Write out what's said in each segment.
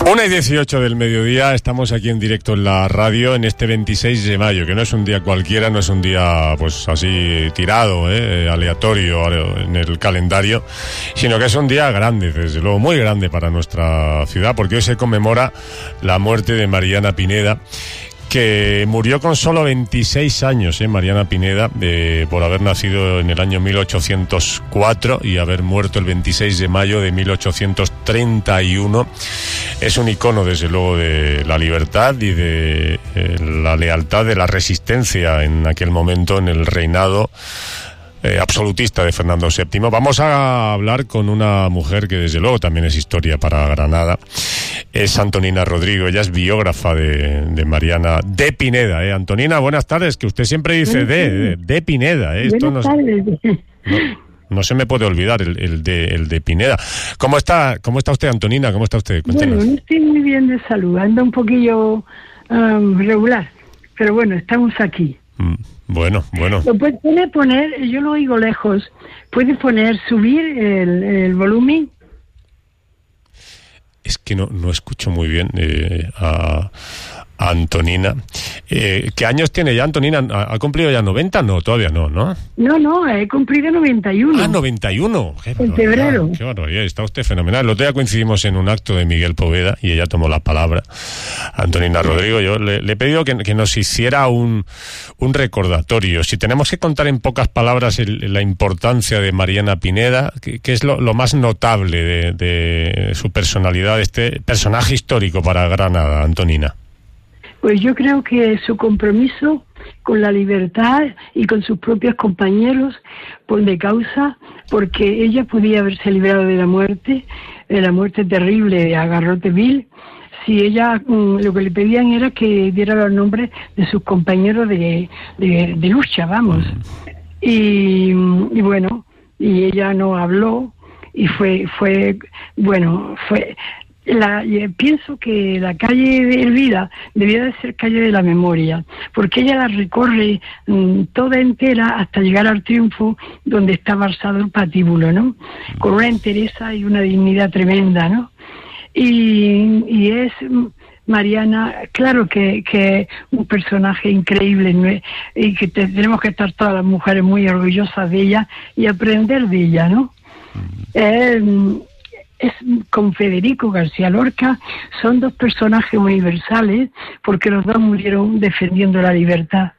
1:18 del mediodía, estamos aquí en directo en la radio en este 26 de mayo, que no es un día cualquiera, no es un día pues así tirado, aleatorio en el calendario, sino que es un día grande, desde luego muy grande para nuestra ciudad, porque hoy se conmemora la muerte de Mariana Pineda, que murió con solo 26 años, Mariana Pineda, por haber nacido en el año 1804 y haber muerto el 26 de mayo de 1831. Es un icono, desde luego, de la libertad y de la lealtad, de la resistencia en aquel momento en el reinado absolutista de Fernando VII. Vamos a hablar con una mujer que desde luego también es historia para Granada. Es Antonina Rodrigo, ella es biógrafa de Mariana de Pineda. Antonina, buenas tardes, que usted siempre dice de Pineda. Esto buenas tardes. No se me puede olvidar el de Pineda. ¿Cómo está usted, Antonina? ¿Cómo está usted? Cuéntenos. Bueno, no estoy muy bien de salud, ando un poquillo regular, pero bueno, estamos aquí. Bueno. Lo puede poner, yo lo oigo lejos, puede subir el volumen. Es que no escucho muy bien a Antonina. ¿Qué años tiene ya Antonina? ¿Ha cumplido ya 90? No, todavía no, ¿no? No, he cumplido 91. Ah, 91. En febrero. Qué barbaridad, está usted fenomenal. El otro día coincidimos en un acto de Miguel Poveda y ella tomó la palabra. Antonina Rodrigo, yo le he pedido que nos hiciera un recordatorio. Si tenemos que contar en pocas palabras la importancia de Mariana Pineda, ¿qué es lo más notable de su personalidad, este personaje histórico para Granada, Antonina? Pues yo creo que su compromiso con la libertad y con sus propios compañeros de causa, porque ella podía haberse librado de la muerte terrible a garrote vil, si ella lo que le pedían era que diera los nombres de sus compañeros de lucha, vamos. Y bueno, y ella no habló y pienso que la calle de Elvira debía de ser calle de la memoria, porque ella la recorre toda entera hasta llegar al triunfo donde está basado el patíbulo, ¿no? Con una entereza y una dignidad tremenda, ¿no? Y es Mariana, claro que un personaje increíble, ¿no? Y que tenemos que estar todas las mujeres muy orgullosas de ella y aprender de ella, ¿no? Con Federico García Lorca son dos personajes universales porque los dos murieron defendiendo la libertad.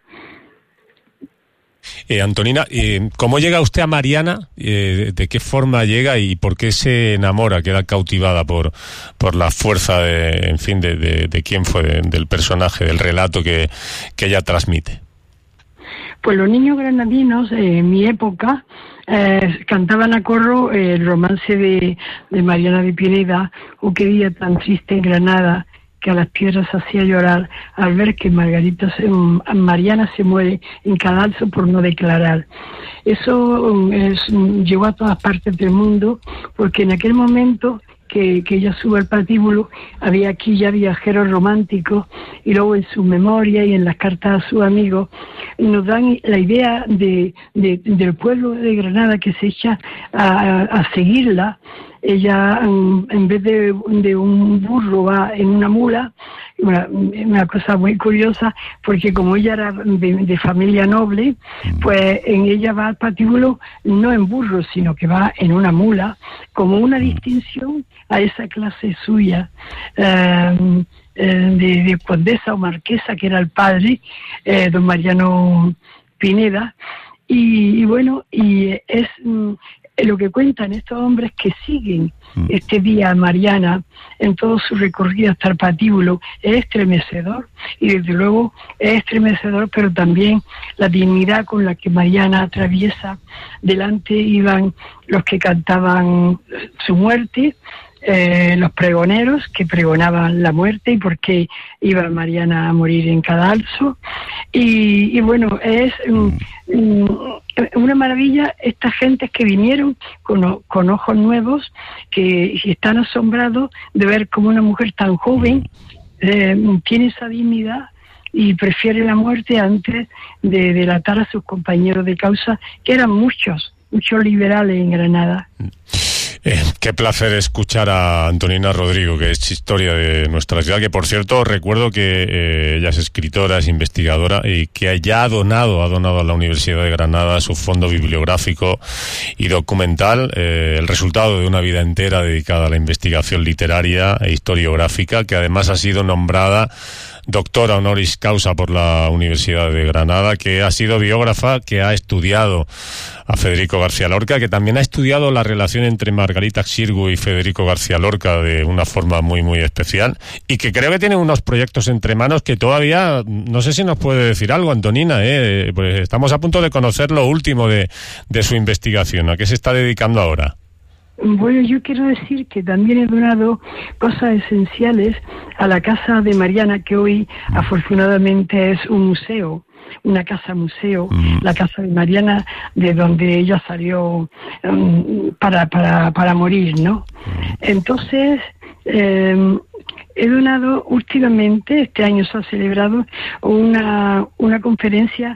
Antonina, ¿cómo llega usted a Mariana? ¿De qué forma llega y por qué se enamora, queda cautivada por la fuerza de quién fue, del personaje, del relato que ella transmite? Pues los niños granadinos en mi época cantaban a corro el romance de Mariana de Pineda, o qué día tan triste en Granada, que a las piedras hacía llorar al ver que Mariana se muere en Cadalso por no declarar. Eso llegó a todas partes del mundo, porque en aquel momento que ella sube al patíbulo, había aquí ya viajeros románticos, y luego en su memoria y en las cartas a sus amigos nos dan la idea del pueblo de Granada que se echa a seguirla. Ella, en vez de un burro, va en una mula. Una cosa muy curiosa, porque como ella era de familia noble, pues ella va al patíbulo no en burro, sino que va en una mula, como una distinción a esa clase suya de condesa o marquesa, que era el padre, don Mariano Pineda. Y bueno, y es lo que cuentan estos hombres que siguen este día a Mariana en todo su recorrido hasta el patíbulo. Es estremecedor, y desde luego es estremecedor, pero también la dignidad con la que Mariana atraviesa. Delante iban los que cantaban su muerte, los pregoneros que pregonaban la muerte y por qué iba Mariana a morir en Cadalso. Y bueno, es una maravilla estas gentes que vinieron con ojos nuevos, que están asombrados de ver cómo una mujer tan joven tiene esa dignidad y prefiere la muerte antes de delatar a sus compañeros de causa, que eran muchos liberales en Granada. Qué placer escuchar a Antonina Rodrigo, que es historia de nuestra ciudad, que por cierto recuerdo que ella es escritora, es investigadora y que ya ha donado a la Universidad de Granada su fondo bibliográfico y documental, el resultado de una vida entera dedicada a la investigación literaria e historiográfica, que además ha sido nombrada doctora honoris causa por la Universidad de Granada, que ha sido biógrafa, que ha estudiado a Federico García Lorca, que también ha estudiado la relación entre Margarita Xirgu y Federico García Lorca de una forma muy, muy especial, y que creo que tiene unos proyectos entre manos que todavía, no sé si nos puede decir algo, Antonina, pues estamos a punto de conocer lo último de su investigación. ¿A qué se está dedicando ahora? Bueno, yo quiero decir que también he donado cosas esenciales a la Casa de Mariana, que hoy afortunadamente es un museo, una casa museo, la Casa de Mariana, de donde ella salió para morir, ¿no? Entonces, he donado últimamente, este año se ha celebrado una conferencia,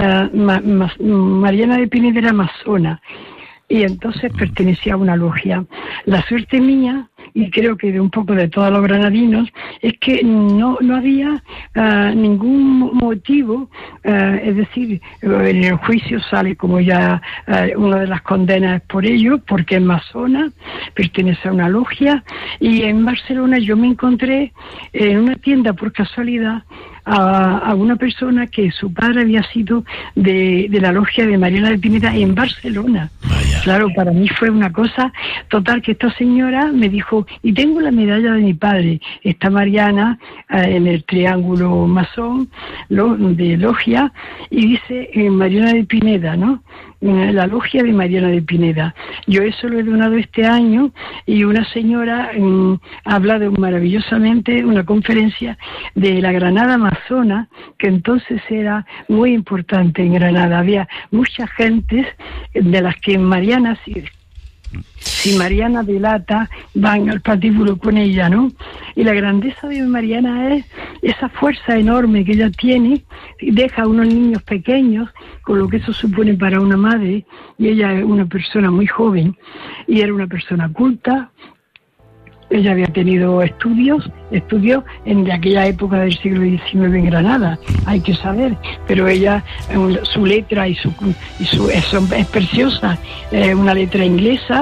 Mariana de Pineda era masona, y entonces pertenecía a una logia. La suerte mía, y creo que de un poco de todos los granadinos, es que no había ningún motivo, es decir, en el juicio sale como ya una de las condenas es por ello, porque es masona, pertenece a una logia, y en Barcelona yo me encontré en una tienda por casualidad a una persona que su padre había sido de la logia de Mariana de Pineda en Barcelona. Vaya. Claro, para mí fue una cosa total, que esta señora me dijo, y tengo la medalla de mi padre, está Mariana en el triángulo masón de logia, y dice Mariana de Pineda, ¿no? La logia de Mariana de Pineda. Yo eso lo he donado este año, y una señora ha hablado maravillosamente, una conferencia de la Granada Amazona, que entonces era muy importante en Granada. Había muchas gentes de las que Mariana, si Mariana delata, van al patíbulo con ella, ¿no? Y la grandeza de Mariana es esa fuerza enorme que ella tiene, deja a unos niños pequeños, con lo que eso supone para una madre, y ella es una persona muy joven, y era una persona culta. Ella había tenido estudios en aquella época del siglo XIX en Granada, hay que saber, pero ella, su letra es preciosa, una letra inglesa,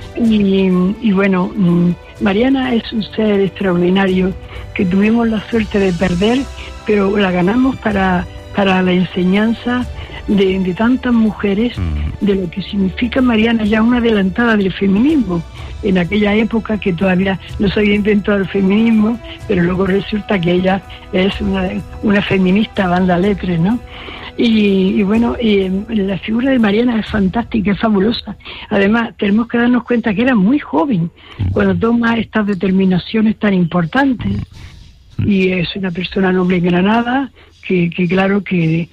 y bueno, Mariana es un ser extraordinario que tuvimos la suerte de perder, pero la ganamos para la enseñanza de tantas mujeres, de lo que significa Mariana, ya una adelantada del feminismo, en aquella época que todavía no se había inventado el feminismo, pero luego resulta que ella es una feminista banda letres, ¿no? Y bueno, la figura de Mariana es fantástica, es fabulosa. Además, tenemos que darnos cuenta que era muy joven cuando toma estas determinaciones tan importantes, y es una persona noble en Granada, que claro que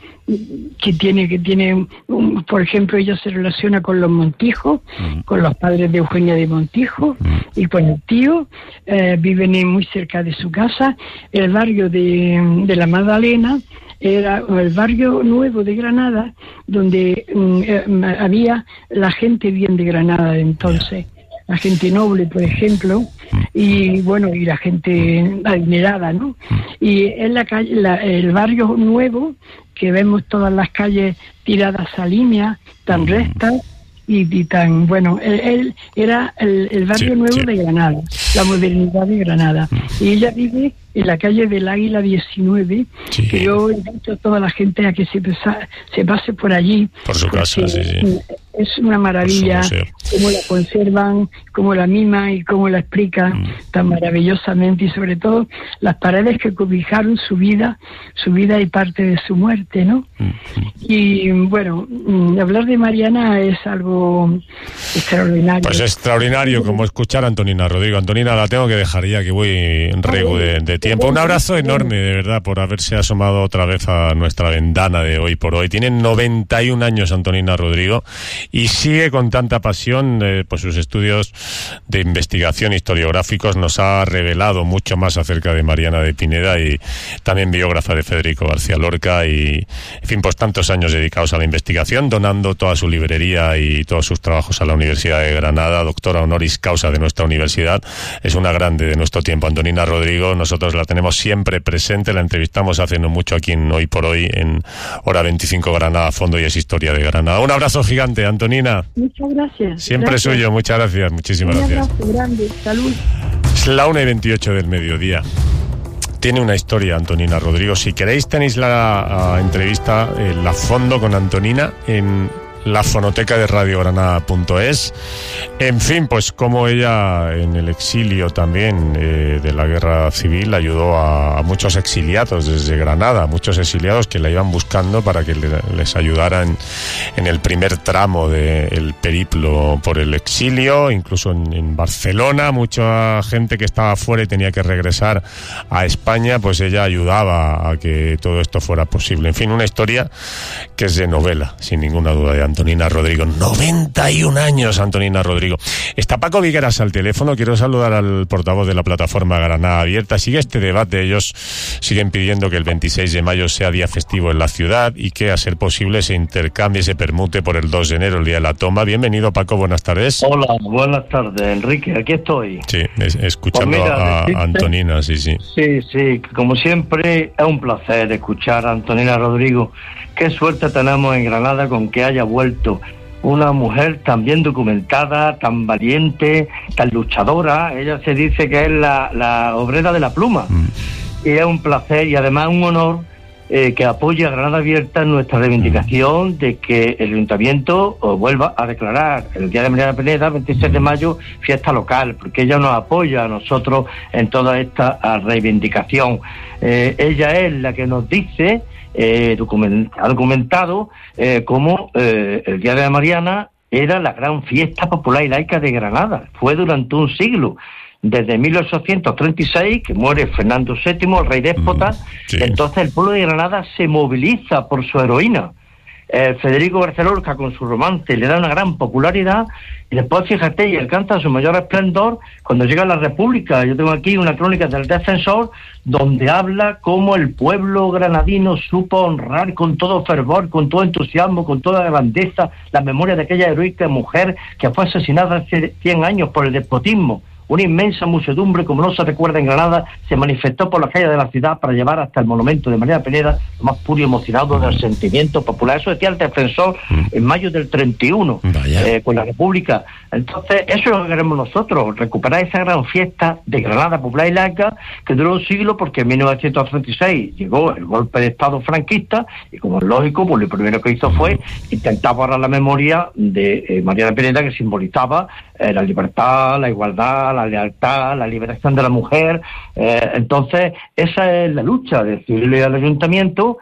tiene por ejemplo, ella se relaciona con los Montijos, con los padres de Eugenia de Montijo, y con el tío, viven muy cerca de su casa. El barrio de la Magdalena era el barrio nuevo de Granada, donde había la gente bien de Granada entonces, la gente noble, por ejemplo, y bueno, y la gente adinerada, ¿no? Y en la calle, el barrio nuevo, que vemos todas las calles tiradas a línea, tan rectas y tan, bueno, él era el barrio nuevo de Granada, la modernidad de Granada. Y ella vive en la calle del Águila 19, que yo invito a toda la gente a que se pase por allí. Por su casa, Es una maravilla cómo la conservan, cómo la miman y cómo la explican tan maravillosamente, y sobre todo las paredes que cobijaron su vida y parte de su muerte, ¿no? Y bueno, hablar de Mariana es algo extraordinario. Pues extraordinario, como escuchar a Antonina Rodrigo. Antonina, la tengo que dejar ya, que voy en rego de tiempo. Un abrazo enorme, de verdad, por haberse asomado otra vez a nuestra ventana de Hoy por Hoy. Tiene 91 años Antonina Rodrigo, y sigue con tanta pasión pues sus estudios de investigación historiográficos. Nos ha revelado mucho más acerca de Mariana de Pineda, y también biógrafa de Federico García Lorca, y en fin, pues tantos años dedicados a la investigación, donando toda su librería y todos sus trabajos a la Universidad de Granada, doctora honoris causa de nuestra universidad. Es una grande de nuestro tiempo, Antonina Rodrigo. Nosotros la tenemos siempre presente, la entrevistamos hace no mucho aquí en Hoy por Hoy, en Hora 25 Granada, Fondo y es Historia de Granada. Un abrazo gigante, Antonina. Muchas gracias. Siempre gracias. Suyo, muchas gracias, muchísimas gracias. Un abrazo grande, salud. Es la 1:28 del mediodía. Tiene una historia, Antonina Rodrigo. Si queréis, tenéis la entrevista, la fondo con Antonina en la fonoteca de radiogranada.es. En fin, pues como ella en el exilio también de la guerra civil ayudó a muchos exiliados desde Granada, muchos exiliados que la iban buscando para que les ayudaran en el primer tramo del periplo por el exilio, incluso en Barcelona, mucha gente que estaba fuera y tenía que regresar a España, pues ella ayudaba a que todo esto fuera posible. En fin, una historia que es de novela, sin ninguna duda, de Antonina Rodrigo. 91 años, Antonina Rodrigo. Está Paco Vigueras al teléfono. Quiero saludar al portavoz de la plataforma Granada Abierta. Sigue este debate. Ellos siguen pidiendo que el 26 de mayo sea día festivo en la ciudad y que, a ser posible, se intercambie, se permute por el 2 de enero, el día de la toma. Bienvenido, Paco. Buenas tardes. Hola, buenas tardes, Enrique. Aquí estoy. Sí, escuchando pues a Antonina, sí. Sí, como siempre, es un placer escuchar a Antonina Rodrigo. Qué suerte tenemos en Granada con que haya vuelto una mujer tan bien documentada, tan valiente, tan luchadora. Ella se dice que es la obrera de la pluma. Y es un placer y además un honor que apoye a Granada Abierta en nuestra reivindicación de que el Ayuntamiento vuelva a declarar el Día de Mariana Pineda, 26 de mayo, fiesta local, porque ella nos apoya a nosotros en toda esta reivindicación. Ella es la que nos dice, ha documentado cómo el Día de la Mariana era la gran fiesta popular y laica de Granada. Fue durante un siglo, desde 1836, que muere Fernando VII, el rey déspota. Sí. Entonces el pueblo de Granada se moviliza por su heroína. Federico García Lorca, con su romance, le da una gran popularidad, y después, fíjate, y alcanza su mayor esplendor cuando llega a la República. Yo tengo aquí una crónica del Defensor, donde habla cómo el pueblo granadino supo honrar con todo fervor, con todo entusiasmo, con toda grandeza, la memoria de aquella heroica mujer que fue asesinada hace 100 años por el despotismo. Una inmensa muchedumbre, como no se recuerda en Granada, se manifestó por las calles de la ciudad para llevar hasta el monumento de Mariana Pineda, lo más puro y emocionado del sentimiento popular. Eso decía el Defensor en mayo del 31, con la República. Entonces, eso es lo que queremos nosotros, recuperar esa gran fiesta de Granada popular y laica, que duró un siglo, porque en 1936 llegó el golpe de Estado franquista, y como es lógico, pues lo primero que hizo fue intentar borrar la memoria de Mariana Pineda, que simbolizaba la libertad, la igualdad, la lealtad, la liberación de la mujer. Entonces, esa es la lucha, decirle al Ayuntamiento,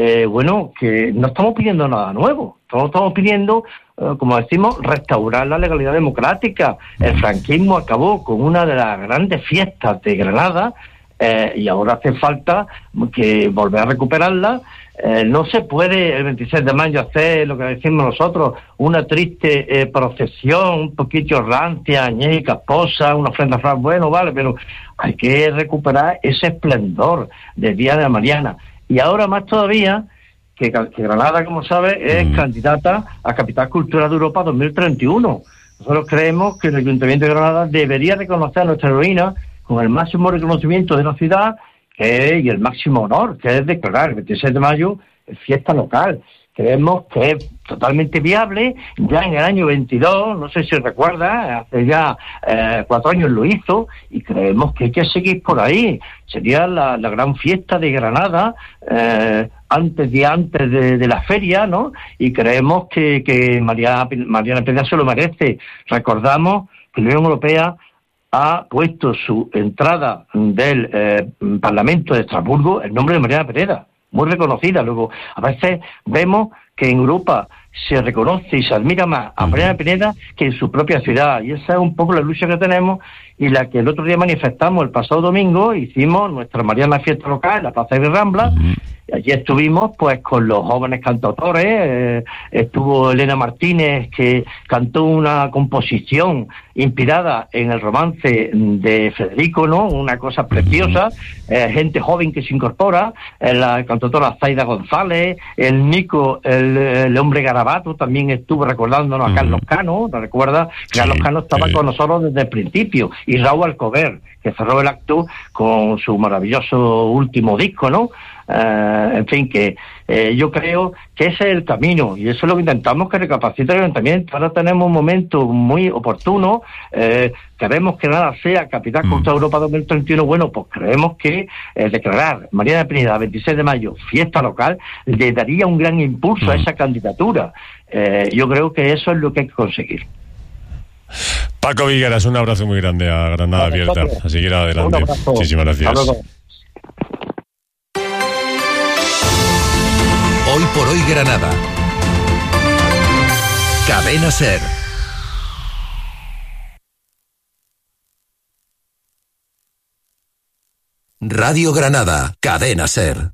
que no estamos pidiendo nada nuevo, estamos pidiendo, como decimos, restaurar la legalidad democrática. El franquismo acabó con una de las grandes fiestas de Granada, y ahora hace falta que volver a recuperarla. No se puede el 26 de mayo hacer lo que decimos nosotros, una triste procesión, un poquito rancia, añeja y casposa, una ofrenda fras, bueno, vale, pero hay que recuperar ese esplendor del Día de la Mariana. Y ahora más todavía, que Granada, como sabes, es candidata a Capital Cultural de Europa 2031. Nosotros creemos que el Ayuntamiento de Granada debería reconocer a nuestra heroína con el máximo reconocimiento de la ciudad, y el máximo honor, que es declarar el 26 de mayo fiesta local. Creemos que es totalmente viable. Ya en el año 22, no sé si recuerda, hace ya 4 años lo hizo, y creemos que hay que seguir por ahí. Sería la gran fiesta de Granada, antes de la feria, ¿no? Y creemos que Mariana Pineda se lo merece. Recordamos que la Unión Europea ha puesto su entrada del Parlamento de Estrasburgo el nombre de Mariana Pineda, muy reconocida. Luego, a veces vemos que en Europa se reconoce y se admira más a Mariana Pineda que en su propia ciudad, y esa es un poco la lucha que tenemos y la que el otro día manifestamos el pasado domingo. Hicimos nuestra Mariana Fiesta Local en la Plaza de Rambla. Allí estuvimos pues con los jóvenes cantautores, estuvo Elena Martínez, que cantó una composición inspirada en el romance de Federico, ¿no? Una cosa preciosa, gente joven que se incorpora, la cantautora Zaida González, el Nico, el hombre Garabato, también estuvo recordándonos a Carlos Cano, ¿te recuerdas? Carlos Cano estaba con nosotros desde el principio, y Raúl Alcover, que cerró el acto con su maravilloso último disco, ¿no? En fin, que yo creo que ese es el camino, y eso es lo que intentamos que recapacite el Ayuntamiento. Ahora tenemos un momento muy oportuno, queremos que nada sea Capital Cultural Europa 2031. Bueno, pues creemos que declarar Mariana Pineda 26 de mayo fiesta local le daría un gran impulso a esa candidatura. Yo creo que eso es lo que hay que conseguir. Paco Vigueras, un abrazo muy grande a Granada Abierta, a seguir adelante. Muchísimas gracias. Hoy por hoy Granada. Cadena SER. Radio Granada, Cadena SER.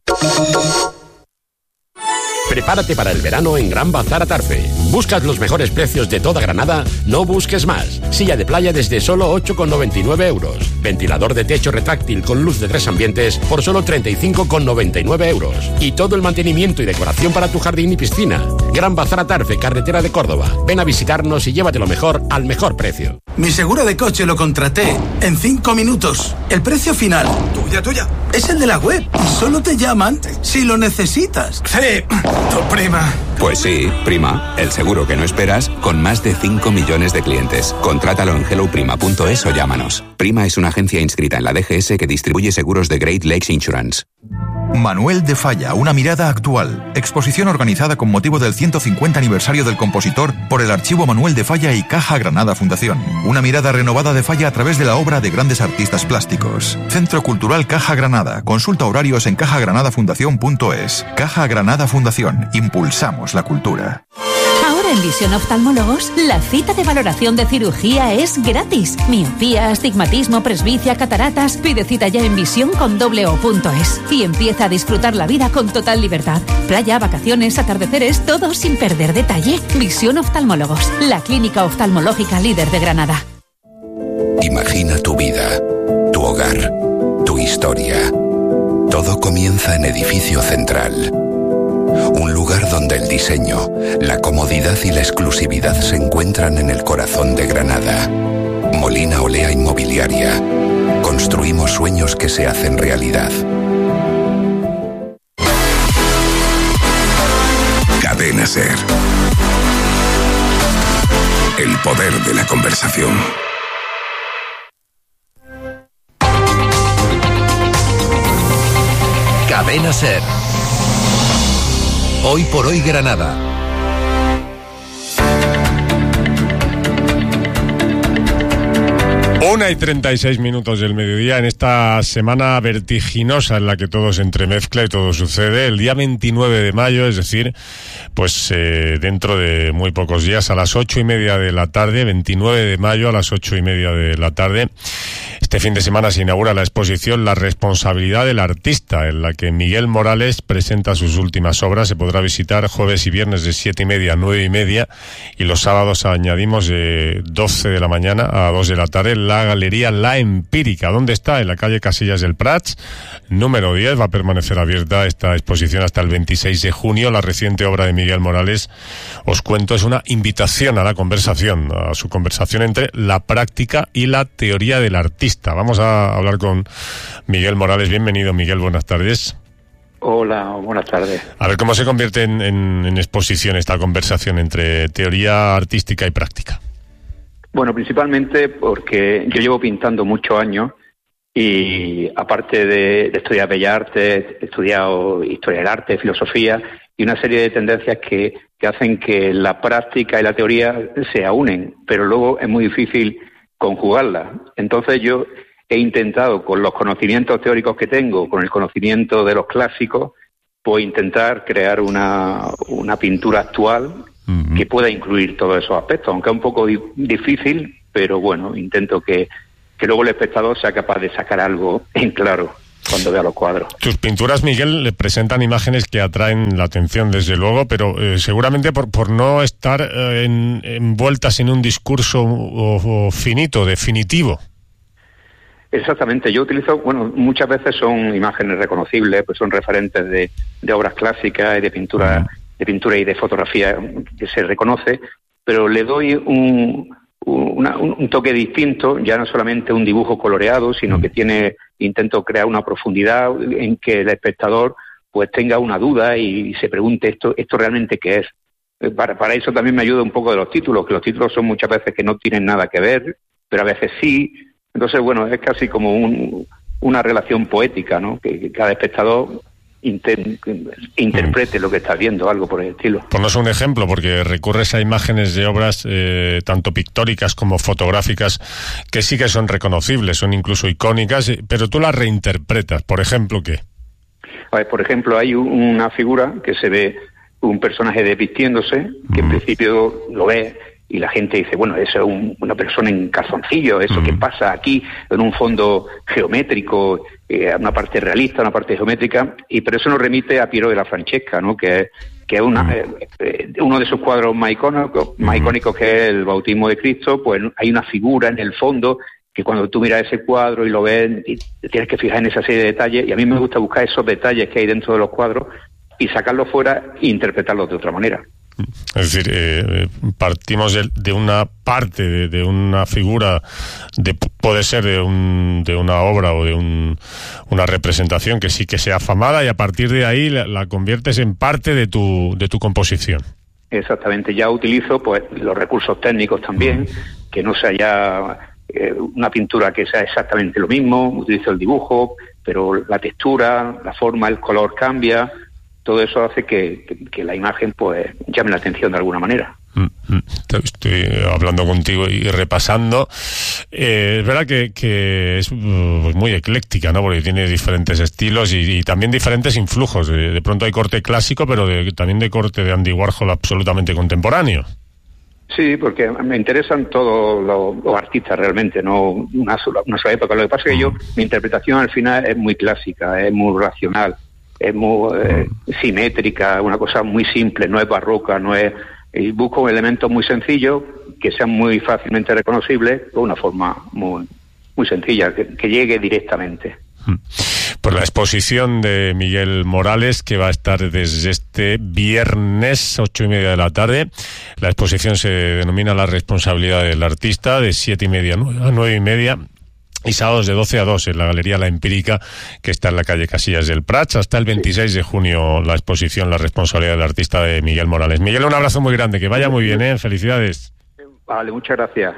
Prepárate para el verano en Gran Bazar Atarfe. ¿Buscas los mejores precios de toda Granada? No busques más. Silla de playa desde solo 8,99 euros. Ventilador de techo retráctil con luz de 3 ambientes por solo 35,99 euros. Y todo el mantenimiento y decoración para tu jardín y piscina. Gran Bazar Atarfe, carretera de Córdoba. Ven a visitarnos y llévate lo mejor al mejor precio. Mi seguro de coche lo contraté en 5 minutos. El precio final, tuya, es el de la web. Y solo te llaman si lo necesitas. Sí, tu prima. Pues sí, Prima, el seguro que no esperas, con más de 5 millones de clientes. Contrátalo en helloprima.es o llámanos. Prima es una agencia inscrita en la DGS que distribuye seguros de Great Lakes Insurance. Manuel de Falla, una mirada actual. Exposición organizada con motivo del 150 aniversario del compositor por el Archivo Manuel de Falla y Caja Granada Fundación. Una mirada renovada de Falla a través de la obra de grandes artistas plásticos. Centro Cultural Caja Granada. Consulta horarios en cajagranadafundación.es. Caja Granada Fundación. Impulsamos la cultura. Ahora en Visión Oftalmólogos, la cita de valoración de cirugía es gratis. Miopía, astigmatismo, presbicia, cataratas. Pide cita ya en visión.es y empieza a disfrutar la vida con total libertad. Playa, vacaciones, atardeceres, todo sin perder detalle. Visión Oftalmólogos, la clínica oftalmológica líder de Granada. Imagina tu vida, tu hogar, tu historia. Todo comienza en Edificio Central. Un lugar donde el diseño, la comodidad y la exclusividad se encuentran en el corazón de Granada. Molina Olea Inmobiliaria. Construimos sueños que se hacen realidad. Cadena SER. El poder de la conversación. Cadena SER. Hoy por hoy Granada. Una y 36 minutos del mediodía en esta semana vertiginosa en la que todo se entremezcla y todo sucede. El día 29 de mayo, es decir, pues dentro de muy pocos días, a las 8:30 de la tarde, 29 de mayo a las 8:30 de la tarde, este fin de semana se inaugura la exposición La responsabilidad del artista, en la que Miguel Morales presenta sus últimas obras. Se podrá visitar jueves y viernes de 7:30 a 9:30 y los sábados añadimos de 12 de la mañana a 2 de la tarde la Galería La Empírica. ¿Dónde está? En la calle Casillas del Prats, número 10. Va a permanecer abierta esta exposición hasta el 26 de junio. La reciente obra de Miguel Morales, os cuento, es una invitación a la conversación, a su conversación entre la práctica y la teoría del artista. Vamos a hablar con Miguel Morales. Bienvenido, Miguel, buenas tardes. Hola, buenas tardes. A ver, ¿cómo se convierte en exposición esta conversación entre teoría artística y práctica? Bueno, principalmente porque yo llevo pintando muchos años y aparte de estudiar Bellas Artes, he estudiado Historia del Arte, Filosofía y una serie de tendencias que hacen que la práctica y la teoría se unen, pero luego es muy difícil conjugarlas. Entonces yo he intentado, con los conocimientos teóricos que tengo, con el conocimiento de los clásicos, pues intentar crear una pintura actual que pueda incluir todos esos aspectos, aunque es un poco difícil, pero bueno, intento que luego el espectador sea capaz de sacar algo en claro cuando vea los cuadros. Tus pinturas, Miguel, le presentan imágenes que atraen la atención, desde luego, pero seguramente por no estar envueltas en un discurso finito, definitivo. Exactamente, yo utilizo, muchas veces son imágenes reconocibles, pues son referentes de obras clásicas y de pintura y de fotografía que se reconoce, pero le doy un toque distinto, ya no solamente un dibujo coloreado, sino que intento crear una profundidad en que el espectador pues tenga una duda y se pregunte esto realmente qué es. Para eso también me ayuda un poco de los títulos, que los títulos son muchas veces que no tienen nada que ver, pero a veces sí. Entonces, es casi como una relación poética, ¿no? Que cada espectador interprete lo que está viendo, algo por el estilo. Ponnos un ejemplo, porque recurres a imágenes de obras tanto pictóricas como fotográficas que sí que son reconocibles, son incluso icónicas, pero tú las reinterpretas. ¿Por ejemplo qué? Por ejemplo, hay una figura que se ve un personaje desvistiéndose, que en principio lo ve y la gente dice, eso es una persona en calzoncillo, eso que pasa aquí en un fondo geométrico, una parte realista, una parte geométrica, pero eso nos remite a Piero de la Francesca, ¿no? Que es uno de sus cuadros más icónicos, que es el Bautismo de Cristo. Pues hay una figura en el fondo que cuando tú miras ese cuadro y lo ves, tienes que fijar en esa serie de detalles, y a mí me gusta buscar esos detalles que hay dentro de los cuadros y sacarlos fuera e interpretarlos de otra manera. Es decir, partimos de una parte, de una figura, puede ser de una obra o de una representación que sí que sea afamada, y a partir de ahí la conviertes en parte de tu composición. Exactamente, ya utilizo pues los recursos técnicos también, que no sea ya una pintura que sea exactamente lo mismo, utilizo el dibujo, pero la textura, la forma, el color cambia. Todo eso hace que la imagen pues llame la atención de alguna manera. Estoy hablando contigo y repasando. Es verdad que es muy ecléctica, ¿no? Porque tiene diferentes estilos y también diferentes influjos. De pronto hay corte clásico, pero también de corte de Andy Warhol absolutamente contemporáneo. Sí, porque me interesan todos los artistas realmente, no una sola época. Lo que pasa es que mi interpretación al final es muy clásica, es muy racional. Es muy simétrica, una cosa muy simple, no es barroca, busco elementos muy sencillos que sean muy fácilmente reconocibles de una forma muy, muy sencilla, que llegue directamente. Pues la exposición de Miguel Morales, que va a estar desde este viernes 8:30 de la tarde. La exposición se denomina La responsabilidad del artista, de 7:30 a 9:30. Y sábados de 12 a 2 en la Galería La Empírica, que está en la calle Casillas del Prats, hasta el 26 de junio la exposición La responsabilidad del artista, de Miguel Morales. Miguel, un abrazo muy grande, que vaya muy bien, felicidades. Vale, muchas gracias.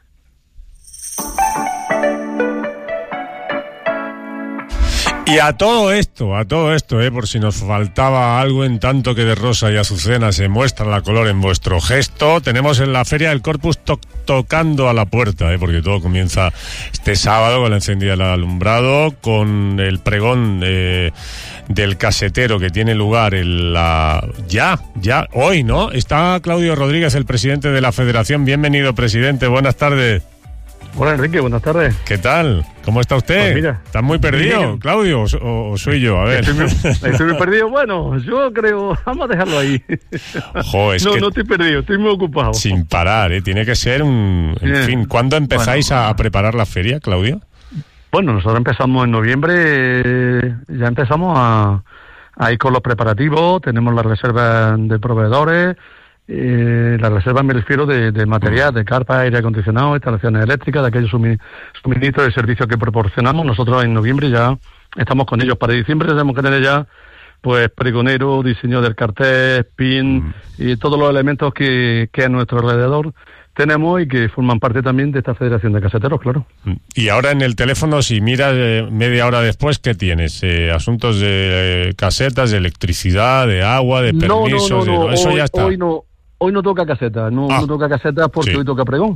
Y a todo esto, por si nos faltaba algo, en tanto que de rosa y azucena se muestra la color en vuestro gesto, tenemos en la Feria del Corpus tocando a la puerta, porque todo comienza este sábado con la encendida del alumbrado, con el pregón del casetero que tiene lugar ya hoy, ¿no? Está Claudio Rodríguez, el presidente de la Federación. Bienvenido, presidente, buenas tardes. Hola, Enrique, buenas tardes. ¿Qué tal? ¿Cómo está usted? Pues mira, ¿Estás muy perdido, Claudio, o soy yo? A ver. Estoy muy perdido. Bueno, yo creo... Vamos a dejarlo ahí. No estoy perdido, estoy muy ocupado. Sin parar, tiene que ser En fin, ¿cuándo empezáis a preparar la feria, Claudio? Bueno, nosotros empezamos en noviembre, ya empezamos a ir con los preparativos, tenemos la reserva de proveedores... la reserva me refiero de material, de carpas, aire acondicionado, instalaciones eléctricas, de aquellos suministros de servicios que proporcionamos. Nosotros en noviembre ya estamos con ellos. Para diciembre tenemos que tener ya pues pregonero, diseño del cartel, pin y todos los elementos que a nuestro alrededor tenemos y que forman parte también de esta Federación de Caseteros, claro. Y ahora en el teléfono, si miras media hora después, ¿qué tienes? ¿Asuntos de casetas, de electricidad, de agua, de permisos? No. Eso ya está. Hoy no toca caseta, no toca caseta porque hoy toca pregón.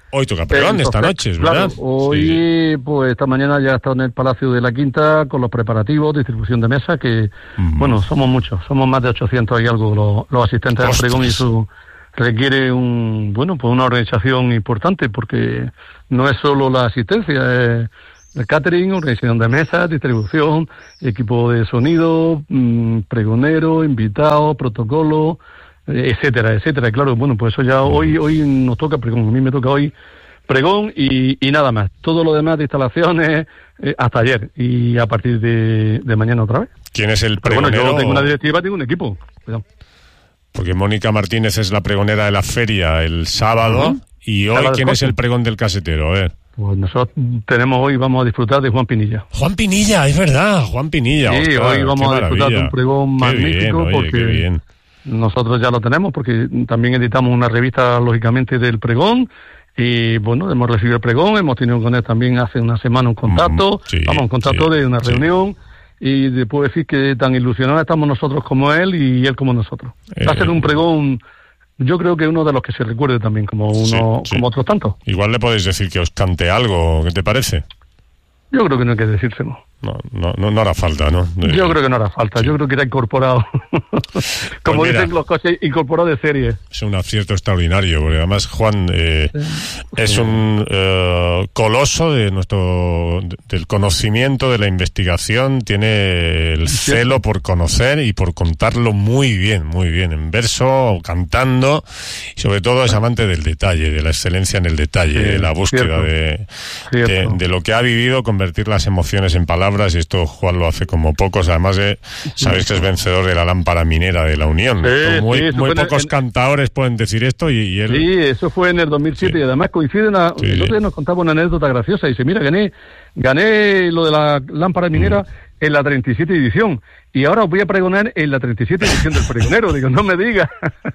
Hoy toca pregón, esta noche, ¿verdad? Claro, hoy, pues esta mañana ya he estado en el Palacio de la Quinta con los preparativos, distribución de mesa, que, bueno, somos muchos, somos más de 800 y algo los asistentes al pregón, y eso requiere una organización importante, porque no es solo la asistencia, es el catering, organización de mesas, distribución, equipo de sonido, pregonero, invitados, protocolo, etcétera, etcétera. Claro, bueno, pues eso ya hoy nos toca pregón, a mí me toca hoy pregón y nada más. Todo lo demás de instalaciones hasta ayer, y a partir de mañana otra vez. ¿Quién es el pregonero? Bueno, yo tengo una directiva, tengo un equipo. Cuidado. Porque Mónica Martínez es la pregonera de la feria el sábado, y hoy ¿quién es el pregón del casetero? A ver. Pues nosotros vamos a disfrutar de Juan Pinilla. Juan Pinilla, es verdad, Juan Pinilla. Sí, ostras, hoy vamos a disfrutar de un pregón magnífico, porque nosotros ya lo tenemos, porque también editamos una revista, lógicamente, del pregón, y bueno, hemos recibido el pregón, hemos tenido con él también hace una semana un contacto, un contacto de una reunión, y te puedo decir que tan ilusionados estamos nosotros como él y él como nosotros. Va a ser un pregón, yo creo que uno de los que se recuerde también como otros tantos. Igual le podéis decir que os cante algo, ¿qué te parece? Yo creo que no hay que decírselo. No hará falta, ¿no? Yo creo que no hará falta, yo creo que era incorporado. Como pues dicen los coches, incorporado de serie. Es un acierto extraordinario, porque además Juan es un coloso de del conocimiento, de la investigación, tiene el celo por conocer y por contarlo muy bien, en verso, cantando, y sobre todo es amante del detalle, de la excelencia en el detalle, de la búsqueda de lo que ha vivido, convertir las emociones en palabras, y esto Juan lo hace como pocos. Además sabéis que es vencedor de la lámpara minera de la Unión. Muy pocos cantadores pueden decir esto, y él... Sí, eso fue en el 2007, y además coincide el otro día nos contaba una anécdota graciosa, y dice, mira, gané lo de la lámpara minera en la 37 edición, y ahora os voy a pregonar en la 37 edición del pregonero. Digo, no me digas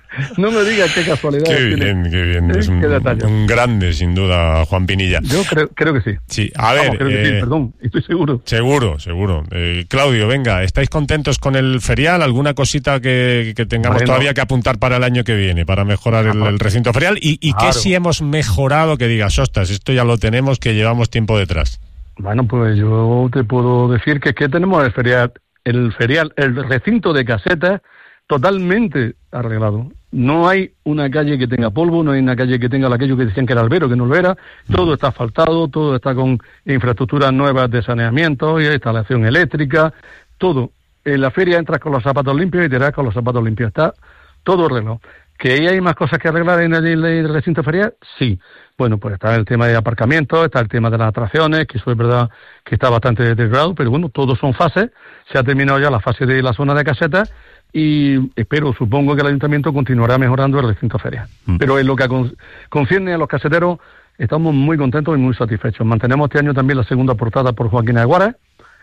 qué casualidad. Qué bien. Es un grande, sin duda, Juan Pinilla. Yo creo que sí. Sí, a ver... creo que sí, perdón, estoy seguro. Seguro. Claudio, venga, ¿estáis contentos con el ferial? ¿Alguna cosita que tengamos todavía que apuntar para el año que viene, para mejorar el recinto ferial? ¿Y qué si hemos mejorado que digas, ostras, esto ya lo tenemos, que llevamos tiempo detrás? Bueno, pues yo te puedo decir que tenemos el recinto de casetas totalmente arreglado. No hay una calle que tenga polvo, no hay una calle que tenga aquello que decían que era albero, que no lo era. Todo está asfaltado, todo está con infraestructuras nuevas de saneamiento y instalación eléctrica, todo. En la feria entras con los zapatos limpios y te irás con los zapatos limpios. Está todo arreglado. ¿Que ahí hay más cosas que arreglar en el recinto ferial? Sí. Bueno, pues está el tema de aparcamiento, está el tema de las atracciones, que eso es verdad que está bastante deteriorado, pero bueno, todos son fases. Se ha terminado ya la fase de la zona de casetas y supongo que el ayuntamiento continuará mejorando el recinto ferial. Pero en lo que concierne a los caseteros, estamos muy contentos y muy satisfechos. Mantenemos este año también la segunda portada por Joaquina de Guara.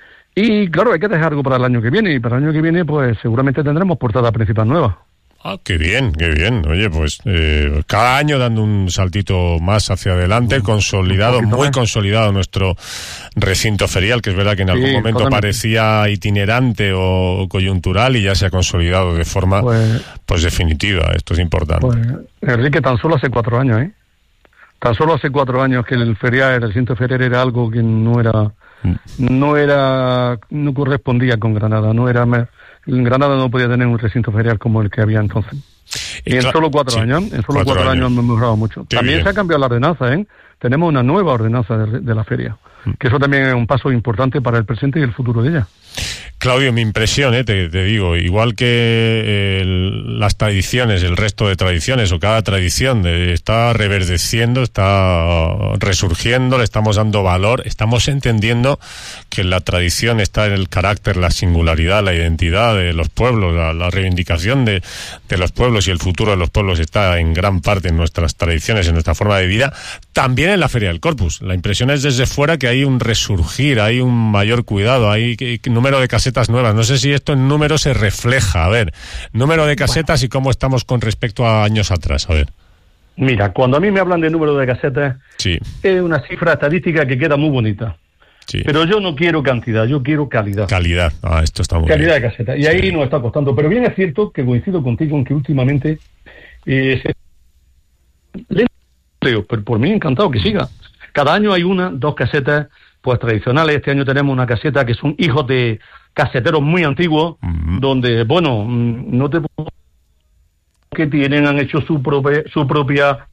Y claro, hay que dejar algo para el año que viene, y para el año que viene pues seguramente tendremos portada principal nueva. Ah, qué bien. Oye, pues cada año dando un saltito más hacia adelante, consolidado nuestro recinto ferial, que es verdad que en algún momento parecía itinerante o coyuntural, y ya se ha consolidado de forma pues definitiva. Esto es importante. Pues, Enrique, tan solo hace 4 años, Tan solo hace 4 años que el recinto ferial era algo que no correspondía con Granada, Granada no podía tener un recinto ferial como el que había entonces. Y en solo 4 años, hemos mejorado mucho. También se ha cambiado la ordenanza, Tenemos una nueva ordenanza de la feria, que eso también es un paso importante para el presente y el futuro de ella. Claudio, mi impresión, te digo, igual que las tradiciones, el resto de tradiciones o cada tradición está reverdeciendo, está resurgiendo, le estamos dando valor, estamos entendiendo que la tradición está en el carácter, la singularidad, la identidad de los pueblos, la reivindicación de los pueblos, y el futuro de los pueblos está en gran parte en nuestras tradiciones, en nuestra forma de vida, también en la Feria del Corpus. La impresión es desde fuera que hay un resurgir, hay un mayor cuidado, hay número de casetas nuevas. No sé si esto en número se refleja. A ver, número de casetas y cómo estamos con respecto a años atrás. A ver. Mira, cuando a mí me hablan de número de casetas, es una cifra estadística que queda muy bonita. Sí. Pero yo no quiero cantidad, yo quiero calidad. Calidad, esto está muy calidad bien. De casetas. Y ahí nos está costando. Pero bien es cierto que coincido contigo en que últimamente creo, pero por mí encantado que siga. Cada año hay 2 casetas pues tradicionales. Este año tenemos una caseta que son hijos de caseteros muy antiguos, donde, bueno, no te puedo... que han hecho su propia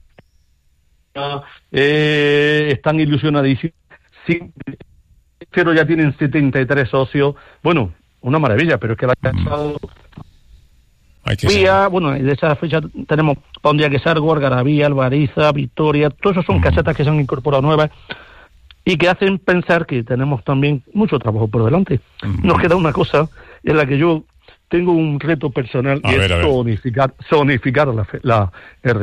están ilusionadísimos, sí, pero ya tienen 73 socios, bueno, una maravilla, pero es que la bueno, de esa fecha tenemos Pondia que Sargo, Algarabía, Albariza, Victoria, todos esos son casetas que se han incorporado nuevas y que hacen pensar que tenemos también mucho trabajo por delante. Nos queda una cosa en la que yo tengo un reto personal, y es zonificar la